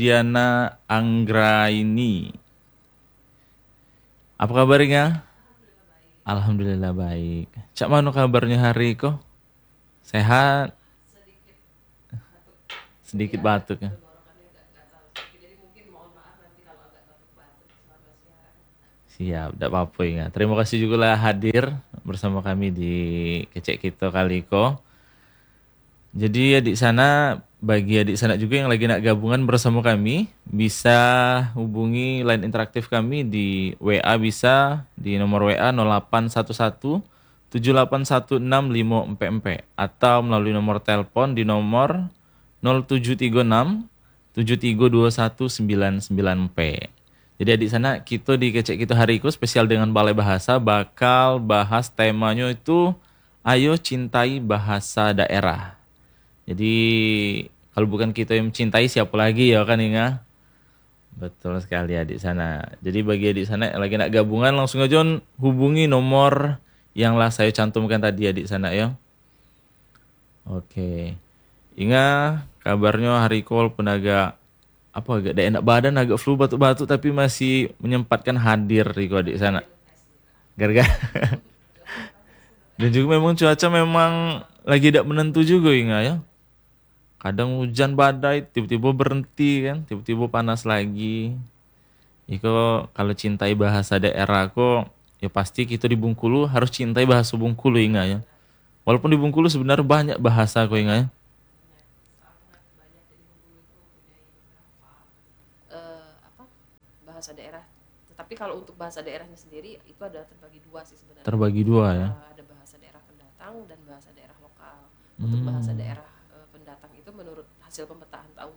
Diana Anggraini. Apa kabarnya? Alhamdulillah baik. Cak mana kabarnya hari kok? Sehat? Sedikit batuk ya. Siap, tidak apa-apa ya. Terima kasih juga lah hadir bersama kami di Kecek Kita kali ko. Jadi adik sana, bagi adik sana juga yang lagi nak gabungan bersama kami, bisa hubungi line interaktif kami di WA, bisa di nomor WA 0811 781654 atau melalui nomor telepon di nomor 0736 732199P. Jadi adik sana, kita di Kecek Kita hari itu spesial dengan Balai Bahasa bakal bahas temanya itu ayo cintai bahasa daerah. Jadi kalau bukan kita yang mencintai siapa lagi ya kan Inga? Betul sekali adik sana. Jadi bagi adik sana yang lagi nak gabungan langsung aja hubungi nomor yang lah saya cantumkan tadi adik sana ya. Oke. Inga kabarnya hari call pun agak agak enak badan, agak flu batuk-batuk tapi masih menyempatkan hadir Riko adik sana. Gara-gara dan juga memang cuaca memang lagi tidak menentu juga Inga ya. Kadang hujan badai, tiba-tiba berhenti kan, tiba-tiba panas lagi. Iko kalau cintai bahasa daerah kok, ya pasti kita di Bengkulu harus cintai bahasa Bengkulu Inga ya. Walaupun di Bengkulu sebenarnya banyak bahasa kok Inga ya. Bahasa daerah. Tetapi kalau untuk bahasa daerahnya sendiri itu ada terbagi dua sih sebenarnya. Terbagi dua ya. Ada bahasa daerah pendatang dan bahasa daerah lokal. Untuk bahasa daerah pendatang itu menurut hasil pemetaan tahun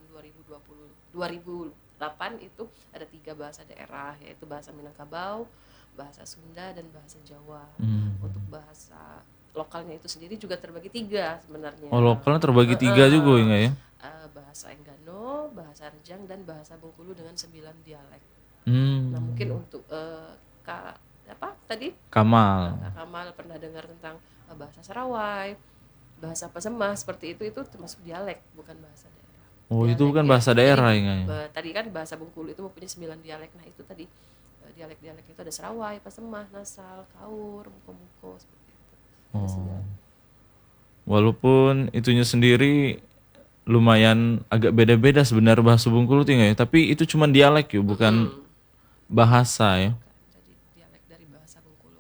2008 itu ada 3 bahasa daerah, yaitu bahasa Minangkabau, bahasa Sunda dan bahasa Jawa. Untuk bahasa lokalnya itu sendiri juga terbagi 3 sebenarnya. Oh lokalnya terbagi 3 juga Inga ya. Bahasa Enggano, bahasa Rejang dan bahasa Bengkulu dengan 9 dialek. Nah mungkin untuk tadi Kamal. Kak Kamal pernah dengar tentang bahasa Sarawai, bahasa Pasemah seperti itu termasuk dialek bukan bahasa daerah. Oh Dialek, itu bukan ya. bahasa daerah Jadi, Inga ya. Tadi kan bahasa Bengkulu itu mempunyai 9 dialek. Nah itu tadi dialek-dialek itu ada Sarawai, Pasemah, Nasal, Kaur, Muko-muko seperti itu. Oh. Walaupun itunya sendiri lumayan agak beda-beda sebenarnya bahasa Bengkulu tinggal ya. Tapi itu cuma dialek ya, bukan bahasa ya. Jadi dialek dari bahasa Bengkulu.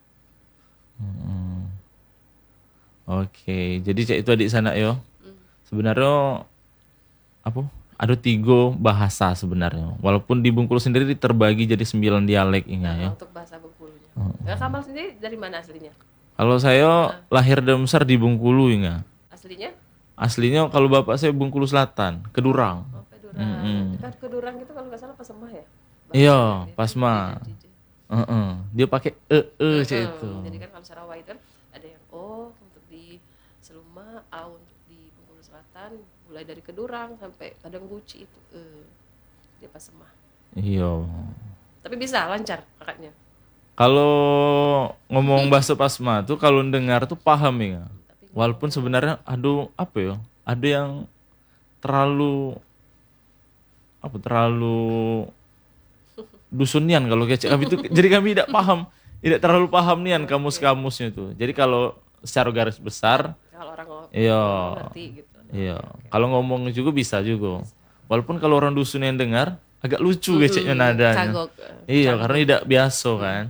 Oke, jadi cak itu adik sana yo. Sebenarnya apa? Ada 3 bahasa sebenarnya. Walaupun di Bengkulu sendiri terbagi jadi 9 dialek Inga ya. Untuk bahasa Bengkulunya. Kamal sendiri dari mana aslinya? Kalau saya lahir dan besar di Bengkulu Inga. Aslinya? Aslinya kalau bapak saya Bengkulu Selatan, Kedurang. Oh, Kedurang. Kan Kedurang itu kalau nggak salah Pasemah ya? Iya, Pasma. Dia pakai cak itu. Jadi kan kalau Sarawak itu kan ada yang O untuk di Seluma, A untuk di Bengkulu Selatan, mulai dari Kedurang sampai Padang Guci itu dia Pasemah. Iya. Tapi bisa lancar kakaknya. Kalau ngomong bahasa Pasma tuh kalau dengar tuh paham ya. Walaupun sebenarnya aduh apa ya? Ada yang terlalu dusunian kalau kecek kami itu. Jadi kami tidak terlalu paham nian kamus-kamusnya tuh. Jadi kalau secara garis besar Kalau orang ngerti gitu. Iya. Kalau ngomong juga bisa juga. Walaupun kalau orang dusun yang dengar agak lucu keceknya nadanya. Kagok. Iya, karena tidak biasa kan.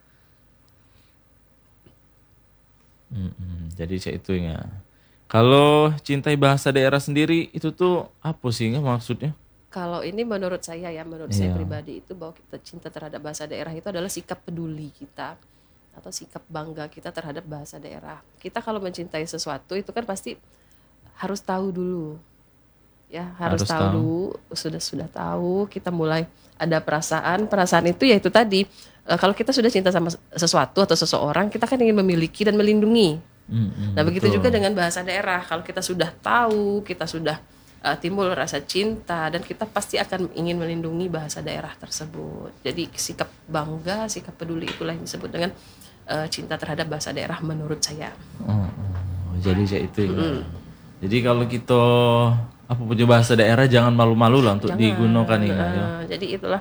Jadi saya itu ya. Kalau cintai bahasa daerah sendiri itu tuh apa sih maksudnya? Kalau ini menurut saya saya pribadi itu bahwa kita cinta terhadap bahasa daerah itu adalah sikap peduli kita atau sikap bangga kita terhadap bahasa daerah. Kita kalau mencintai sesuatu itu kan pasti harus tahu dulu. Ya, harus tahu dulu, sudah tahu, kita mulai ada perasaan itu ya itu tadi. Kalau kita sudah cinta sama sesuatu atau seseorang, kita kan ingin memiliki dan melindungi. Nah, begitu juga dengan bahasa daerah. Kalau kita sudah tahu, kita sudah timbul rasa cinta dan kita pasti akan ingin melindungi bahasa daerah tersebut. Jadi sikap bangga, sikap peduli itulah yang disebut dengan cinta terhadap bahasa daerah menurut saya. Jadi itu ya. Jadi kalau kita apa punya bahasa daerah jangan malu-malu lah untuk Jangan. digunakan Inga ya. Jadi itulah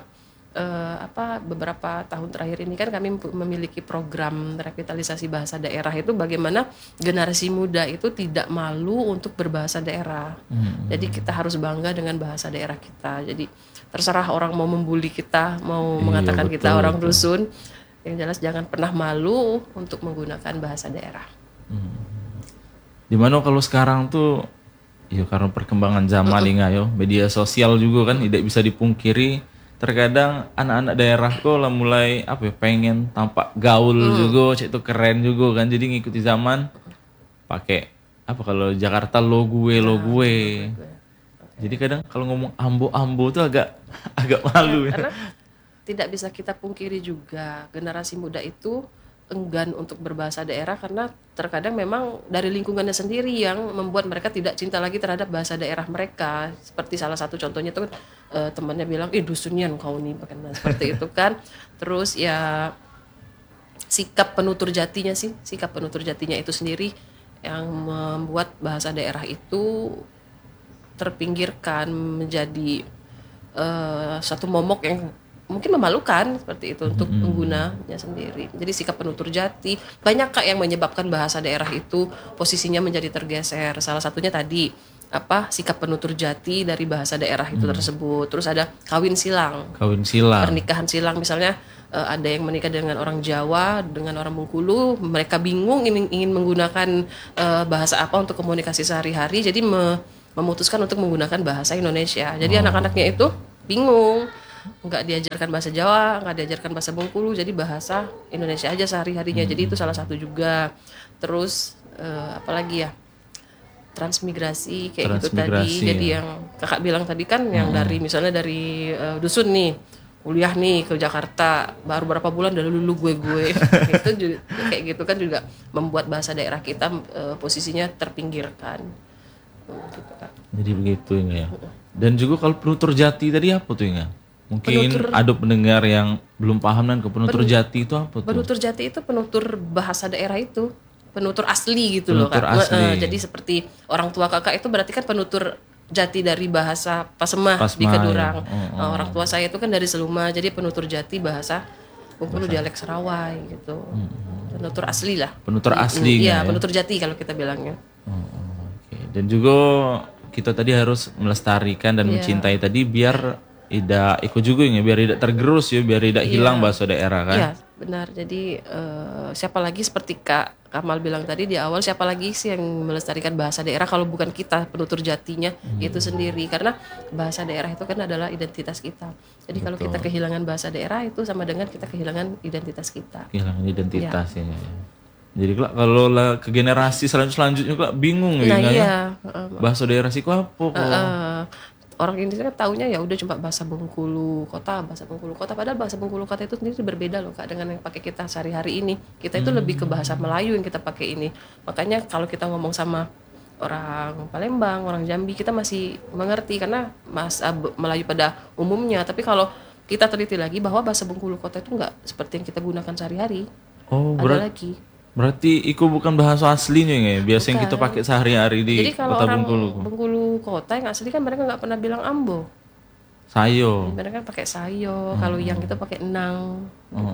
beberapa tahun terakhir ini kan kami memiliki program revitalisasi bahasa daerah itu bagaimana generasi muda itu tidak malu untuk berbahasa daerah. Jadi kita harus bangga dengan bahasa daerah kita. Jadi terserah orang mau membuli kita, mau mengatakan kita orang dusun, yang jelas jangan pernah malu untuk menggunakan bahasa daerah. Dimana kalau sekarang tuh ya karena perkembangan zaman Inga yo, media sosial juga kan tidak bisa dipungkiri. Terkadang anak-anak daerah kok lah mulai apa ya, pengen tampak gaul juga, cek itu keren juga kan, jadi ngikuti zaman pakai apa kalau Jakarta lo gue. Jadi kadang kalau ngomong ambo tuh agak malu ya. Karena tidak bisa kita pungkiri juga generasi muda itu enggan untuk berbahasa daerah karena terkadang memang dari lingkungannya sendiri yang membuat mereka tidak cinta lagi terhadap bahasa daerah mereka. Seperti salah satu contohnya itu temannya bilang, dusunian kau nih, seperti itu kan. Terus ya sikap penutur jatinya itu sendiri yang membuat bahasa daerah itu terpinggirkan menjadi satu momok yang mungkin memalukan seperti itu untuk penggunanya sendiri. Jadi sikap penutur jati banyak Kak yang menyebabkan bahasa daerah itu posisinya menjadi tergeser. Salah satunya tadi sikap penutur jati dari bahasa daerah itu tersebut. Terus ada kawin silang. Pernikahan silang misalnya ada yang menikah dengan orang Jawa dengan orang Bengkulu, mereka bingung ingin menggunakan bahasa apa untuk komunikasi sehari-hari, jadi memutuskan untuk menggunakan bahasa Indonesia. Jadi anak-anaknya itu bingung, nggak diajarkan bahasa Jawa, nggak diajarkan bahasa Bengkulu, jadi bahasa Indonesia aja sehari-harinya. Jadi itu salah satu juga. Terus apalagi ya, transmigrasi kayak gitu tadi. Jadi yang kakak bilang tadi kan, yang dari misalnya dari dusun nih kuliah nih ke Jakarta, baru berapa bulan udah lulu gue itu juga, kayak gitu kan juga membuat bahasa daerah kita posisinya terpinggirkan. Gitu kan. Jadi begitu Inga ya. Dan juga kalau penutur jati tadi apa tuh Inga? Mungkin ada pendengar yang belum paham kan, ke penutur jati itu apa tuh? Penutur jati itu penutur bahasa daerah itu, penutur asli gitu loh Kak. Jadi seperti orang tua kakak itu berarti kan penutur jati dari bahasa Pasemah di Kedurang. Ya. Orang tua saya itu kan dari Seluma, jadi penutur jati bahasa Bengkulu dialek Serawai gitu. Penutur asli lah. Penutur asli ya? Penutur jati kalau kita bilangnya. Dan juga kita tadi harus melestarikan dan mencintai tadi biar tidak ikut juga ya, biar tidak tergerus ya, biar tidak hilang bahasa daerah kan. Iya benar. Jadi siapa lagi seperti Kak Kamal bilang tadi di awal, siapa lagi sih yang melestarikan bahasa daerah kalau bukan kita penutur jatinya itu sendiri, karena bahasa daerah itu kan adalah identitas kita. Jadi kalau kita kehilangan bahasa daerah itu sama dengan kita kehilangan identitas kita. Kehilangan identitas ya. Jadi kalau ke generasi selanjutnya bingung ya. Bahasa daerah sih apa kok? Orang Indonesia kan taunya ya udah cuma bahasa Bengkulu Kota, padahal bahasa Bengkulu Kota itu sendiri berbeda loh Kak dengan yang pakai kita sehari-hari ini. Kita itu lebih ke bahasa Melayu yang kita pakai ini. Makanya kalau kita ngomong sama orang Palembang, orang Jambi, kita masih mengerti karena bahasa Melayu pada umumnya. Tapi kalau kita teliti lagi bahwa bahasa Bengkulu Kota itu enggak seperti yang kita gunakan sehari-hari. Ada lagi. Berarti itu bukan bahasa aslinya ya, biasa yang kita pakai sehari-hari di Kota Bengkulu. Jadi kalau Bengkulu Kota yang asli kan mereka nggak pernah bilang ambo. Sayo. Mereka kan pakai sayo, kalau yang kita pakai enang,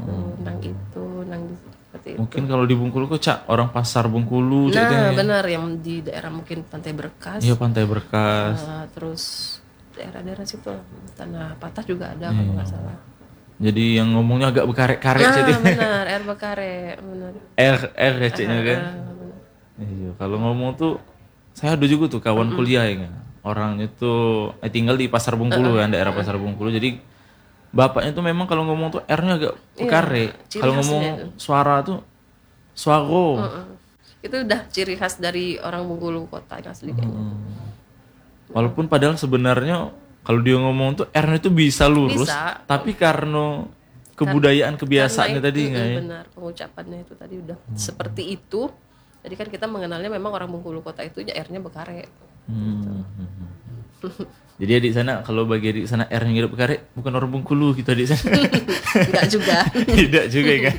nang seperti itu. Mungkin kalau di Bengkulu kok orang pasar Bengkulu. Nah benar, yang di daerah mungkin Pantai Berkas. Iya Pantai Berkas. Terus daerah-daerah situ Tanah Patah juga ada kalau nggak salah. Jadi yang ngomongnya agak berkarek-karek jadi. Benar, air berkarek, benar. R kecilnya kan. Iya, kalau ngomong tuh saya ada juga tuh kawan kuliah ya. Orangnya tuh tinggal di Pasar Bengkulu kan, daerah Pasar Bengkulu. Jadi bapaknya tuh memang kalau ngomong tuh R-nya agak berkarek. Kalau ngomong suara tuh suaro. Itu udah ciri khas dari orang Bengkulu Kota yang asli kayaknya. Walaupun padahal sebenarnya kalau dia ngomong tuh R-nya itu bisa lurus, tapi karena kebudayaan kebiasaannya tadi nggak ya? Benar, pengucapannya itu tadi udah seperti itu. Jadi kan kita mengenalnya memang orang Bengkulu Kota itu R-nya berkarek. Gitu. Jadi di sana kalau bagi di sana R-nya hidup berkarek bukan orang Bengkulu kita di sana. Enggak juga. Tidak juga kan.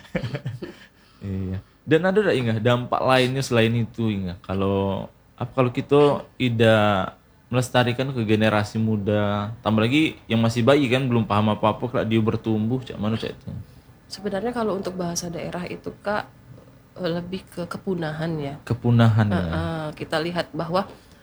Iya. Dan ada enggak dampak lainnya selain itu enggak? Kalau kita tidak melestarikan ke generasi muda, tambah lagi yang masih bayi kan belum paham apa-apa, kalau dia bertumbuh cak mana cak itu. Sebenarnya kalau untuk bahasa daerah itu Kak lebih ke kepunahan ya. Kepunahan ya. Kita lihat bahwa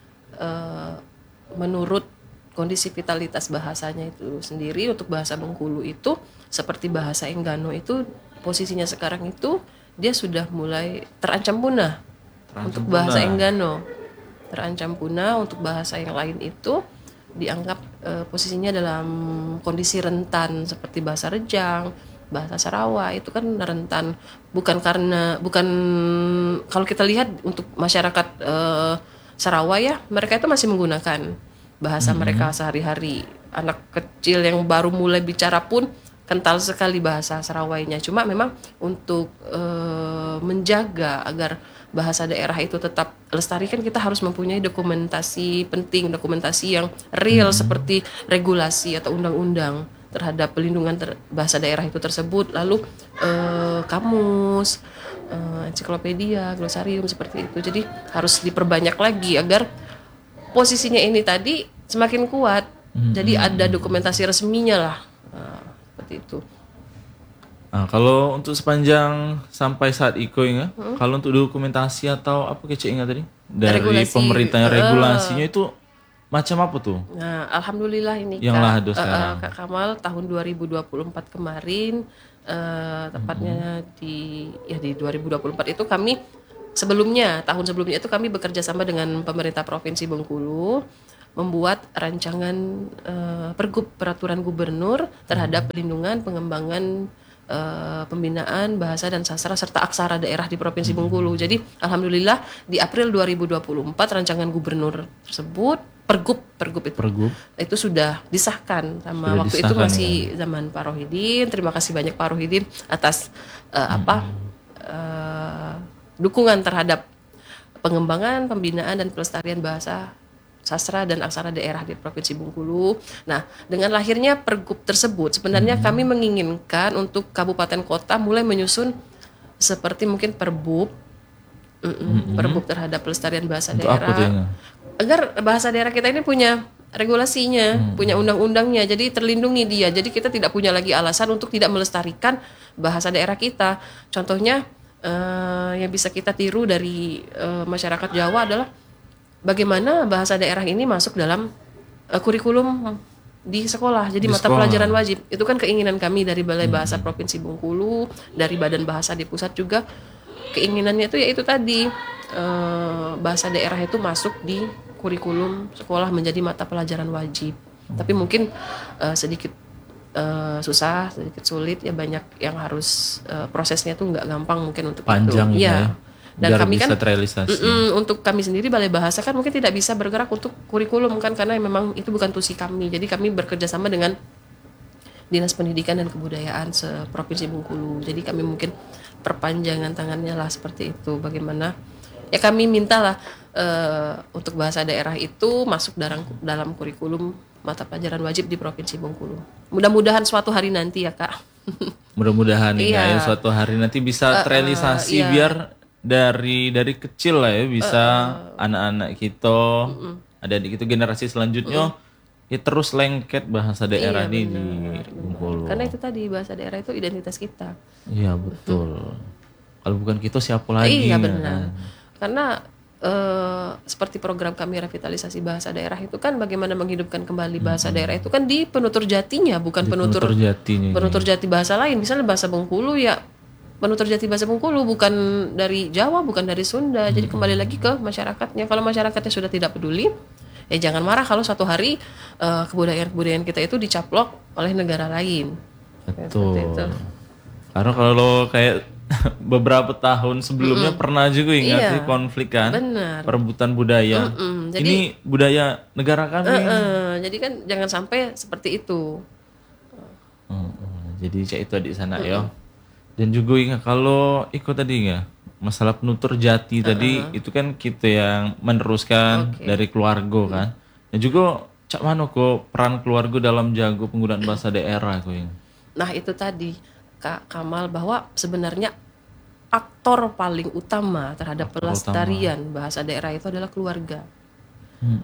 menurut kondisi vitalitas bahasanya itu sendiri untuk bahasa Bengkulu itu seperti bahasa Enggano itu posisinya sekarang itu dia sudah mulai terancam punah. Untuk bahasa Enggano terancam punah, untuk bahasa yang lain itu dianggap posisinya dalam kondisi rentan seperti bahasa Rejang, bahasa Sarawak itu kan rentan, bukan kalau kita lihat untuk masyarakat Sarawak ya, mereka itu masih menggunakan bahasa mereka sehari-hari. Anak kecil yang baru mulai bicara pun kental sekali bahasa Sarawaknya. Cuma memang untuk menjaga agar bahasa daerah itu tetap lestari kan kita harus mempunyai dokumentasi penting, dokumentasi yang real seperti regulasi atau undang-undang terhadap pelindungan bahasa daerah itu tersebut. Lalu kamus, ensiklopedia, glosarium seperti itu. Jadi harus diperbanyak lagi agar posisinya ini tadi semakin kuat. Jadi ada dokumentasi resminya lah. Seperti itu. Nah, kalau untuk sepanjang sampai saat Iko ya, kalau untuk dokumentasi atau apa kecil ingat tadi dari Regulasi. pemerintahnya regulasinya itu macam apa tuh? Nah, alhamdulillah ini Yang lahado sekarang. Kak Kamal tahun 2024 kemarin tepatnya di 2024 itu kami tahun sebelumnya itu kami bekerja sama dengan pemerintah Provinsi Bengkulu membuat rancangan peraturan gubernur terhadap pelindungan pengembangan pembinaan bahasa dan sastra serta aksara daerah di Provinsi Bengkulu. Jadi alhamdulillah di April 2024 rancangan gubernur tersebut pergub itu sudah disahkan sama Sudah waktu disahkan, itu masih zaman Pak Rohidin. Terima kasih banyak Pak Rohidin atas dukungan terhadap pengembangan, pembinaan dan pelestarian bahasa sastra dan aksara daerah di Provinsi Bengkulu. Nah, dengan lahirnya pergub tersebut, sebenarnya kami menginginkan untuk kabupaten kota mulai menyusun seperti mungkin perbub terhadap pelestarian bahasa Untuk daerah. apa tuh ya? Agar bahasa daerah kita ini punya regulasinya, punya undang-undangnya, jadi terlindungi dia. Jadi kita tidak punya lagi alasan untuk tidak melestarikan bahasa daerah kita. Contohnya yang bisa kita tiru dari masyarakat Jawa adalah bagaimana bahasa daerah ini masuk dalam kurikulum di sekolah. Jadi mata pelajaran wajib. Itu kan keinginan kami dari Balai Bahasa Provinsi Bengkulu, dari Badan Bahasa di pusat juga. Keinginannya itu yaitu tadi bahasa daerah itu masuk di kurikulum sekolah menjadi mata pelajaran wajib. Tapi mungkin sedikit susah, sedikit sulit ya, banyak yang harus prosesnya tuh nggak gampang mungkin untuk panjang itu. Ya. Dan biar kami bisa kan terrealisasi. Untuk kami sendiri Balai Bahasa kan mungkin tidak bisa bergerak untuk kurikulum kan, karena memang itu bukan tusi kami. Jadi kami bekerja sama dengan Dinas Pendidikan dan Kebudayaan seprovinsi Bengkulu. Jadi kami mungkin perpanjangan tangannya lah seperti itu. Bagaimana ya kami mintalah untuk bahasa daerah itu masuk dalam kurikulum mata pelajaran wajib di Provinsi Bengkulu. Mudah-mudahan suatu hari nanti ya Kak. Mudah-mudahan ya suatu hari nanti bisa terrealisasi biar dari kecil lah ya bisa anak-anak kita, adik-adik kita generasi selanjutnya ya terus lengket bahasa daerah di Bengkulu. Karena itu tadi bahasa daerah itu identitas kita. Iya betul. Kalau bukan kita siapa lagi? Iya benar. Karena seperti program kami revitalisasi bahasa daerah itu kan bagaimana menghidupkan kembali bahasa daerah itu kan di penutur jatinya, bukan penutur jati bahasa lain. Misalnya bahasa Bengkulu ya penutur jati bahasa Bengkulu bukan dari Jawa, bukan dari Sunda. Jadi kembali lagi ke masyarakatnya. Kalau masyarakatnya sudah tidak peduli, ya jangan marah kalau suatu hari kebudayaan kita itu dicaplok oleh negara lain. Betul. Karena kalau kayak beberapa tahun sebelumnya pernah juga ingat sih konflik kan, perebutan budaya. Jadi, ini budaya negara kami. Jadi kan jangan sampai seperti itu. Jadi cak itu di sana ya. Dan juga ingat kalau ikut tadi nggak masalah penutur jati tadi itu kan kita yang meneruskan dari keluarga kan. Dan juga cak mana kok peran keluarga dalam jago penggunaan bahasa daerah kok yang. Nah itu tadi Kak Kamal bahwa sebenarnya aktor paling utama terhadap pelestarian bahasa daerah itu adalah keluarga.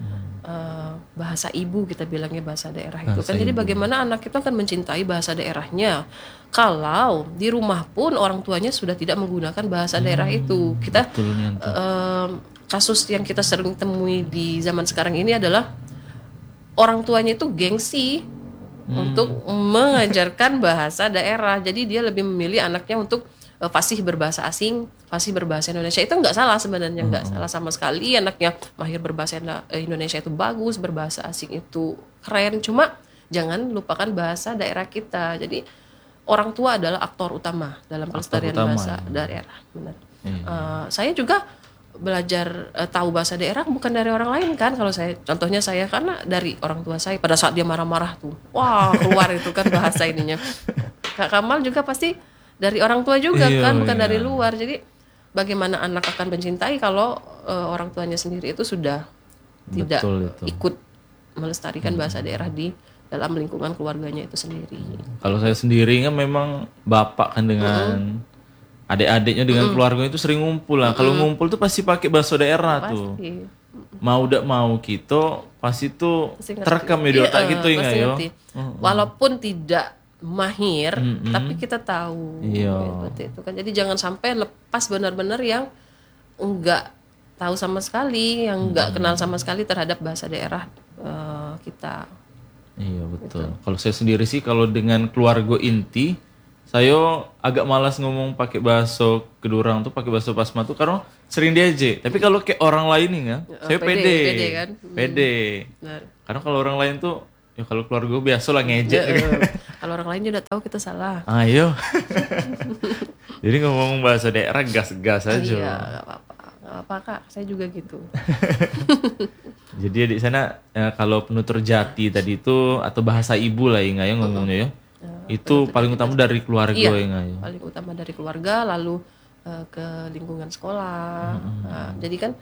bahasa ibu, kita bilangnya bahasa daerah itu Bahasa kan. Jadi ibu. bagaimana anak itu akan mencintai bahasa daerahnya kalau di rumah pun orang tuanya sudah tidak menggunakan bahasa daerah itu. Kita Betul nih Anta. kasus yang kita sering temui di zaman sekarang ini adalah orang tuanya itu gengsi untuk mengajarkan bahasa daerah. Jadi dia lebih memilih anaknya untuk fasih berbahasa asing, fasih berbahasa Indonesia. Itu nggak salah sebenarnya, nggak salah sama sekali. Anaknya mahir berbahasa Indonesia itu bagus, berbahasa asing itu keren. Cuma jangan lupakan bahasa daerah kita. Jadi orang tua adalah aktor utama dalam pelestarian utama, bahasa daerah. Benar. Saya juga belajar tahu bahasa daerah bukan dari orang lain kan. Kalau saya, contohnya saya, karena dari orang tua saya. Pada saat dia marah-marah tuh, wah keluar itu kan bahasa ininya. Kak Kamal juga pasti dari orang tua juga kan, bukan dari luar. Jadi bagaimana anak akan mencintai kalau orang tuanya sendiri itu sudah tidak ikut melestarikan bahasa daerah di dalam lingkungan keluarganya itu sendiri. Kalau saya sendiri kan memang bapak kan dengan adik-adiknya dengan keluarga itu sering ngumpul lah. Kalau ngumpul tuh pasti pakai bahasa daerah tuh. Mau tidak mau kita pasti tuh terekam ya di otak gitu ya yo. Walaupun tidak mahir, tapi kita tahu seperti itu kan. Jadi jangan sampai lepas benar-benar yang enggak tahu sama sekali, yang enggak kenal sama sekali terhadap bahasa daerah kita. Iya betul. Kalau saya sendiri sih kalau dengan keluarga inti, saya agak malas ngomong pakai bahasa Kedurang tuh, pakai bahasa Pasma tuh karena sering diajak. Tapi kalau kayak orang lain nih ya, saya pede kan? Pede. Karena kalau orang lain tuh, ya kalau keluarga biasa lah ngejek. Kalau orang lain udah tahu kita salah. Ayo. Jadi ngomong bahasa daerah gas-gas aja. Iya, nggak apa-apa Kak, saya juga gitu. Jadi di sana kalau penutur jati tadi itu atau bahasa ibu lah ya ngomongnya ya. Itu paling utama dari keluarga ya. Paling utama dari keluarga, lalu ke lingkungan sekolah. Nah, jadi kan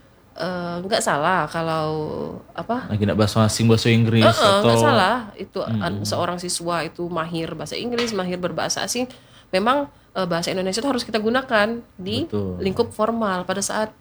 nggak salah kalau apa? Lagi nak bahasa asing, bahasa Inggris atau nggak salah itu seorang siswa itu mahir bahasa Inggris, mahir berbahasa asing. Memang bahasa Indonesia itu harus kita gunakan di lingkup formal. Pada saat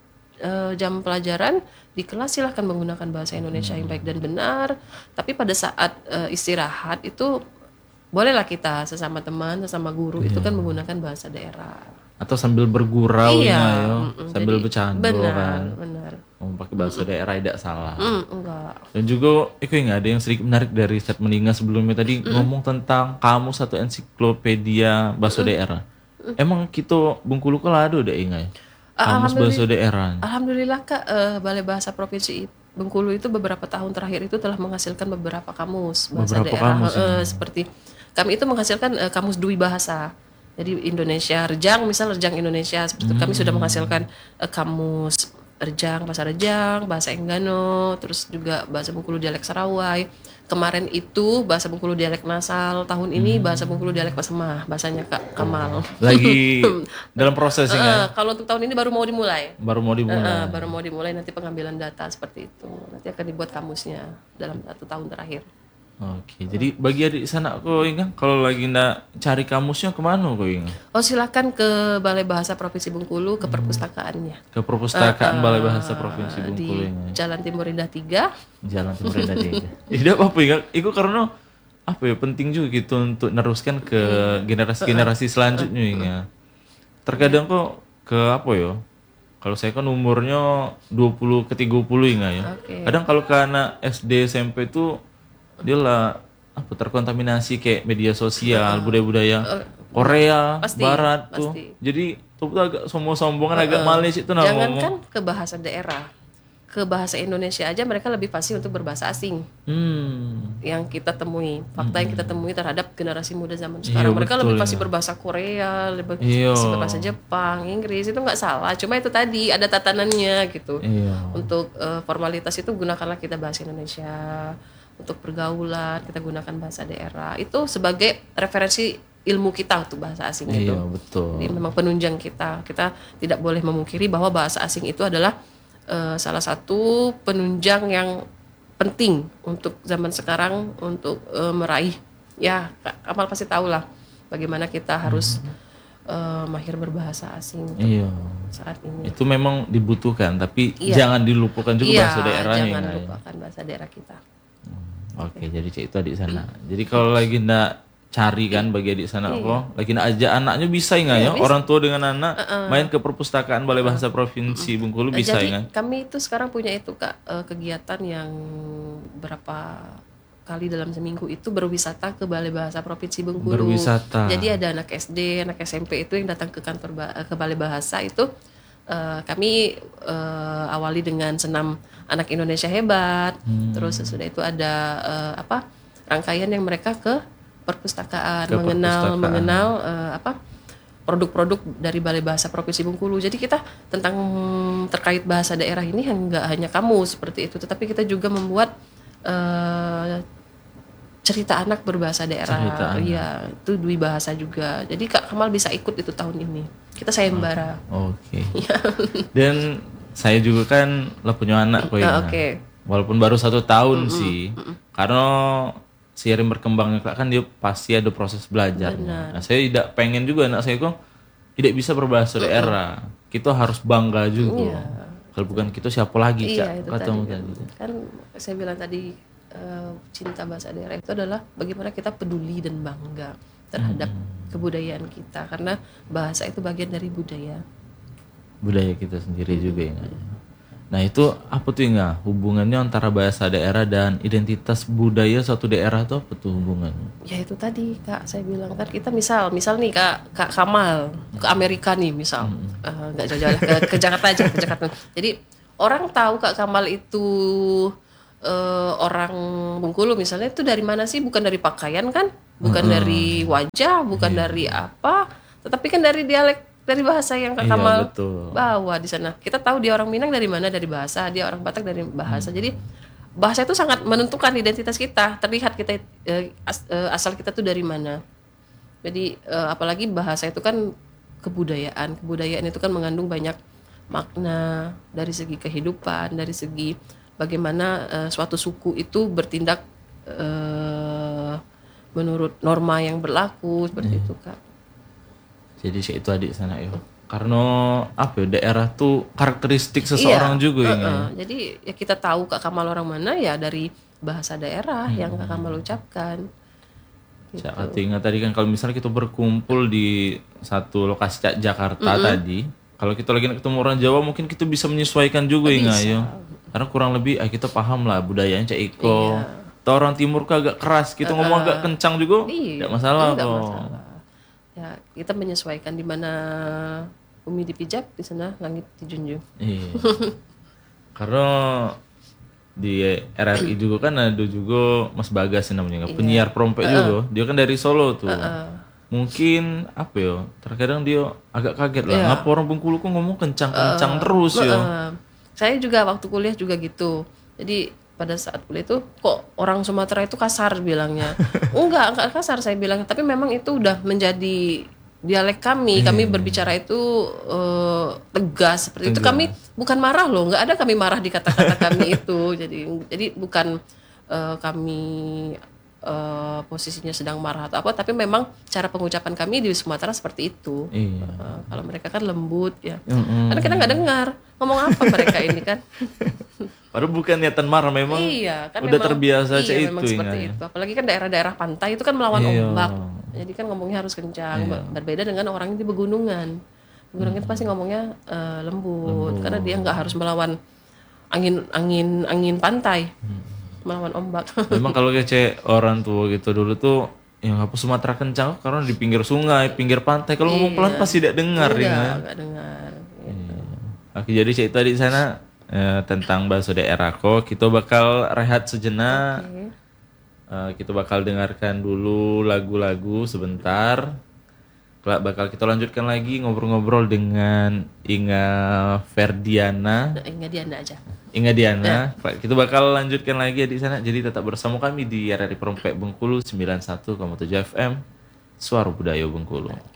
jam pelajaran di kelas silahkan menggunakan bahasa Indonesia yang baik dan benar. Tapi pada saat istirahat itu bolehlah kita sesama teman, sesama guru itu kan menggunakan bahasa daerah. Atau sambil bergurau sambil bercanda benar. Mau pakai bahasa daerah tidak salah. Enggak. Dan juga nggak ada yang sedikit menarik dari Ustadz Meninga sebelumnya tadi ngomong tentang kamus atau ensiklopedia bahasa daerah. Emang kita Bengkulu kalau ada udah ingat ya? Kamus bahasa daerah. Alhamdulillah Kak, Balai Bahasa Provinsi Bengkulu itu beberapa tahun terakhir itu telah menghasilkan beberapa kamus bahasa daerah. Seperti kami itu menghasilkan kamus Dwi Bahasa. Jadi Indonesia Rejang, misal Rejang Indonesia, seperti itu. Kami sudah menghasilkan kamus Rejang, bahasa Enggano, terus juga bahasa Bengkulu dialek Sarawai. Kemarin itu bahasa Bengkulu dialek Nasal, tahun ini bahasa Bengkulu dialek Pasemah, bahasanya Kak Kamal. Lagi dalam prosesnya. Kalau untuk tahun ini baru mau dimulai. Baru mau dimulai nanti pengambilan data seperti itu. Nanti akan dibuat kamusnya dalam 1 tahun terakhir. Oke, jadi bagi adik di sana kok ingat kalau lagi nak cari kamusnya kemana kok ingat? Oh silakan ke Balai Bahasa Provinsi Bengkulu, ke perpustakaannya. Ke perpustakaan Balai Bahasa Provinsi Bengkulu di Jalan Timur Indah 3. Jalan Timur Indah 3. Tidak apa-apa ingat, itu karena apa ya penting juga gitu untuk neruskan ke generasi-generasi selanjutnya ingat. Terkadang kok ke apa ya? Kalau saya kan umurnya 20 ke 30 ingat ya. Kadang kalau ke anak SD SMP itu dia lah terkontaminasi kayak media sosial, budaya-budaya Korea, Barat tuh. Jadi tuh agak sombong-sombongan, agak malis itu ngomong. Jangankan ke bahasa daerah, ke bahasa Indonesia aja mereka lebih fasih untuk berbahasa asing. Yang kita temui, fakta yang kita temui terhadap generasi muda zaman sekarang, mereka lebih fasih berbahasa Korea, lebih fasih berbahasa Jepang, Inggris. Itu nggak salah, cuma itu tadi ada tatanannya gitu. Untuk formalitas itu gunakanlah kita bahasa Indonesia. Untuk pergaulan kita gunakan bahasa daerah itu sebagai referensi ilmu kita untuk bahasa asing itu. Betul. Jadi memang penunjang kita tidak boleh memungkiri bahwa bahasa asing itu adalah salah satu penunjang yang penting untuk zaman sekarang untuk meraih, ya Kak Kamal pasti tahu lah bagaimana kita harus mahir berbahasa asing Iya. saat ini. Itu memang dibutuhkan, tapi Iya. jangan dilupakan juga Iya, bahasa daerahnya. jangan ya. lupakan bahasa daerah kita. Oke, jadi cek itu adik sana. Jadi kalau lagi ndak cari kan bagi adik sana kok, lagi ndak ajak anaknya bisa nggak ya? Orang tua dengan anak main ke perpustakaan Balai Bahasa Provinsi Bengkulu bisa Jadi nggak? kami itu sekarang punya itu Kak, kegiatan yang berapa kali dalam seminggu itu berwisata ke Balai Bahasa Provinsi Bengkulu. Berwisata. Jadi ada anak SD, anak SMP itu yang datang ke kantor ke Balai Bahasa itu, kami awali dengan senam anak Indonesia hebat. Terus sesudah itu ada rangkaian yang mereka ke perpustakaan, mengenal produk-produk dari Balai Bahasa Provinsi Bengkulu. Jadi kita terkait bahasa daerah ini nggak hanya kamus seperti itu, tetapi kita juga membuat cerita anak berbahasa daerah. Iya, itu dui bahasa juga. Jadi Kak Kamal bisa ikut itu tahun ini. Kita sayembara. Oke. Dan saya juga kan lah punya anak kok ya. Oke. Walaupun baru 1 tahun sih, karena seiring berkembangnya kan dia pasti ada proses belajarnya. Nah, saya tidak pengen juga anak saya kok tidak bisa berbahasa daerah. Kita harus bangga juga. Kalau bukan kita siapa lagi, Iya, Cak? itu Katamu tadi. Kan saya bilang tadi cinta bahasa daerah itu adalah bagaimana kita peduli dan bangga terhadap kebudayaan kita, karena bahasa itu bagian dari budaya kita sendiri juga ya. Nah itu apa tuh ya hubungannya antara bahasa daerah dan identitas budaya suatu daerah itu apa tuh hubungannya? Ya itu tadi Kak, saya bilang kan kita misal nih Kak Kamal ke Amerika nih misal, nggak jauh-jauh lah, ke Jakarta aja, ke Jakarta. Jadi orang tahu Kak Kamal itu orang Bengkulu misalnya, itu dari mana sih? Bukan dari pakaian kan, bukan dari wajah, bukan dari apa, tetapi kan dari dialek, dari bahasa yang Kak Kamal bawa di sana. Kita tahu dia orang Minang dari mana, dari bahasa, dia orang Batak dari bahasa. Jadi bahasa itu sangat menentukan identitas kita, terlihat kita asal kita tuh dari mana. Jadi apalagi bahasa itu kan kebudayaan itu kan mengandung banyak makna dari segi kehidupan, dari segi bagaimana suatu suku itu bertindak menurut norma yang berlaku seperti itu Kak. Jadi itu adik sana ya. Karena apa ya, daerah tuh karakteristik seseorang juga ya. Jadi ya kita tahu Kak Kamal orang mana ya dari bahasa daerah yang Kak Kamal ucapkan. Gitu. Ingat tadi kan kalau misalnya kita berkumpul di satu lokasi Jakarta tadi, kalau kita lagi ketemu orang Jawa mungkin kita bisa menyesuaikan juga ya. Karena kurang lebih kita paham lah budayanya Cak Iko. Atau orang timur kan agak keras, kita ngomong agak kencang juga, tidak masalah kok. Ya, kita menyesuaikan di mana bumi dipijak, di sana langit dijunjung. Iya. Karena di RRI juga kan ada juga Mas Bagas namanya, penyiar prompek juga. Dia kan dari Solo tuh. Mungkin apa ya? Terkadang dia agak kaget lah. Ngapa orang Bengkulu kok ngomong kencang-kencang terus ya? Saya juga waktu kuliah juga gitu. Jadi pada saat kuliah itu kok orang Sumatera itu kasar bilangnya. Enggak kasar saya bilang, tapi memang itu udah menjadi dialek kami. Kami berbicara itu tegas seperti itu. Kami bukan marah loh, nggak ada kami marah di kata-kata kami itu. Jadi bukan kami posisinya sedang marah atau apa, tapi memang cara pengucapan kami di Sumatera seperti itu. Kalau mereka kan lembut ya. Karena kita nggak dengar ngomong apa mereka ini kan. Padahal bukan niatan marah, memang kan udah memang, terbiasa memang seperti itu. Apalagi kan daerah-daerah pantai itu kan melawan ombak. Jadi kan ngomongnya harus kencang. Berbeda dengan orang di pegunungan. Pegunungan itu pasti ngomongnya lembut. Karena dia nggak harus melawan angin pantai. Melawan ombak. Memang kalau kece orang tua gitu dulu tuh yang apa Sumatera kencang karena di pinggir sungai, pinggir pantai. Kalau ngomong pelan pasti tidak dengar. Enggak dengar. Gitu. Oke, jadi cerita di sana tentang bahasa daerah kok. Kita bakal rehat sejenak. Kita bakal dengarkan dulu lagu-lagu sebentar. Bakal kita lanjutkan lagi ngobrol-ngobrol dengan Inga Ferdiana. Inga Diana aja. Inga Diana. Kita bakal lanjutkan lagi di sana. Jadi tetap bersama kami di RRI Prompek Bengkulu 91,7 FM. Suara Budaya Bengkulu.